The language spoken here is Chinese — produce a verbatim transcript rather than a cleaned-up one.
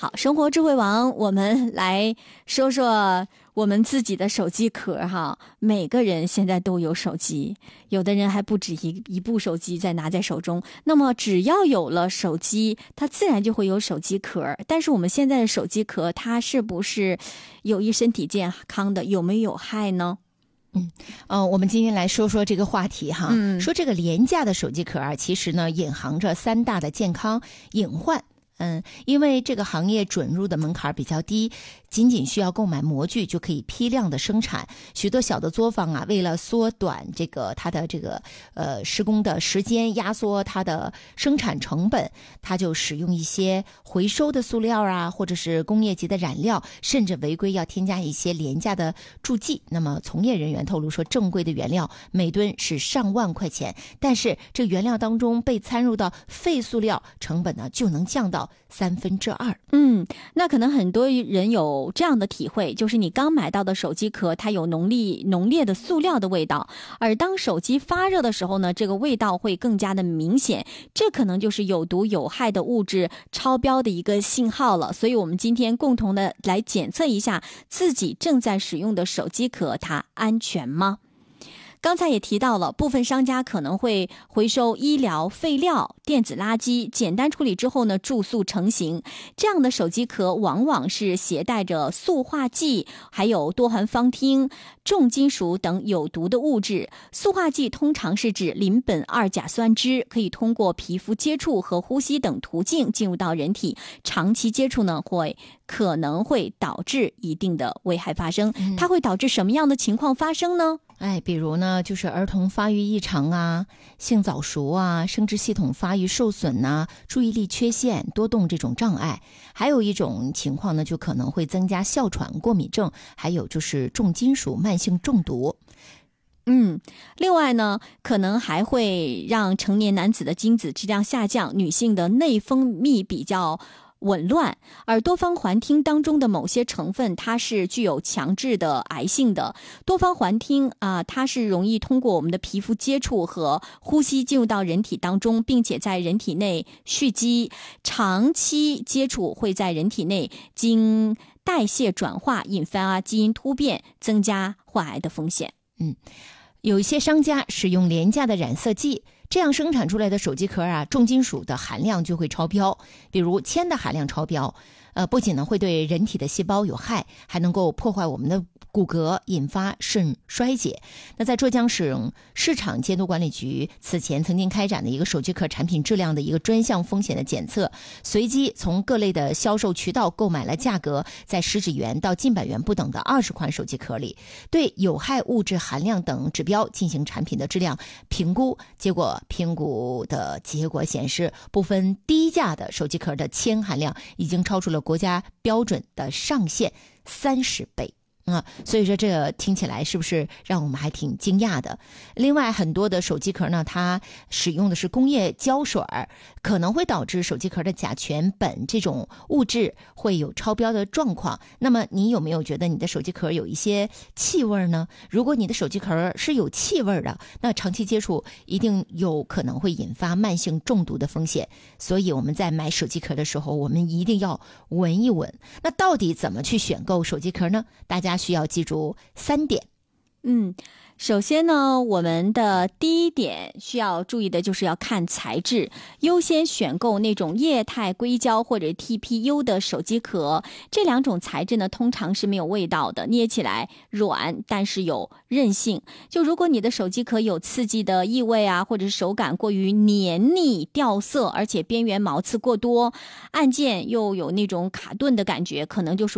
好，生活智慧王，我们来说说我们自己的手机壳哈。每个人现在都有手机，有的人还不止一一部手机在拿在手中。那么只要有了手机，它自然就会有手机壳。但是我们现在的手机壳，它是不是有益身体健康的？有没有害呢？ 嗯，呃，我们今天来说说这个话题哈。 嗯， 说这个廉价的手机壳啊，其实呢隐含着三大的健康隐患。嗯，因为这个行业准入的门槛比较低，仅仅需要购买模具就可以批量的生产。许多小的作坊啊，为了缩短这个它的这个呃施工的时间，压缩它的生产成本，它就使用一些回收的塑料啊，或者是工业级的染料，甚至违规要添加一些廉价的助剂。那么从业人员透露说，正规的原料每吨是上万块钱，但是这原料当中被掺入到废塑料，成本呢就能降到三分之二。 嗯，那可能很多人有这样的体会，就是你刚买到的手机壳，它有浓烈浓烈的塑料的味道，而当手机发热的时候呢，这个味道会更加的明显，这可能就是有毒有害的物质超标的一个信号了。所以我们今天共同的来检测一下自己正在使用的手机壳，它安全吗？刚才也提到了，部分商家可能会回收医疗废料、电子垃圾，简单处理之后呢，注塑成型。这样的手机壳往往是携带着塑化剂，还有多含芳烃、重金属等有毒的物质。塑化剂通常是指邻苯二甲酸酯，可以通过皮肤接触和呼吸等途径进入到人体，长期接触呢，会可能会导致一定的危害发生。它会导致什么样的情况发生呢？ 哎，比如呢，就是儿童发育异常啊、性早熟啊、生殖系统发育受损呐、注意力缺陷、多动这种障碍。还有一种情况呢，就可能会增加哮喘、过敏症，还有就是重金属慢性中毒。 嗯，另外呢，可能还会让成年男子的精子质量下降，女性的内分泌比较紊乱，而多方环烃当中的某些成分，它是具有强制的癌性的。多方环烃啊，它是容易通过我们的皮肤接触和呼吸进入到人体当中，并且在人体内蓄积，长期接触会在人体内经代谢转化，引发啊基因突变，增加患癌的风险。 嗯，有一些商家使用廉价的染色剂。这样生产出来的手机壳啊，重金属的含量就会超标，比如铅的含量超标，呃，不仅呢会对人体的细胞有害，还能够破坏我们的骨骼，引发肾衰竭。那在浙江省市场监督管理局此前曾经开展的一个手机壳产品质量的一个专项风险的检测，随机从各类的销售渠道购买了价格在十几元到近百元不等的二十款手机壳里，对有害物质含量等指标进行产品的质量评估，结果评估的结果显示，部分低价的手机壳的铅含量已经超出了国家标准的上限三十倍。啊，所以说这听起来是不是让我们还挺惊讶的？另外，很多的手机壳呢，它使用的是工业胶水，可能会导致手机壳的甲醛、苯这种物质会有超标的状况。那么，你有没有觉得你的手机壳有一些气味呢？如果你的手机壳是有气味的，那长期接触一定有可能会引发慢性中毒的风险。所以我们在买手机壳的时候，我们一定要闻一闻。那到底怎么去选购手机壳呢？大家需要记住三点。 嗯，首先呢，我们的第一点需要注意的就是要看材质，优先选购那种液态硅胶或者 T P U 的手机壳。这两种材质呢，通常是没有味道的，捏起来软，但是有韧性。就如果你的手机壳有刺激的异味啊，或者是手感过于黏腻掉色，而且边缘毛刺过多，按键又有那种卡顿的感觉，可能就属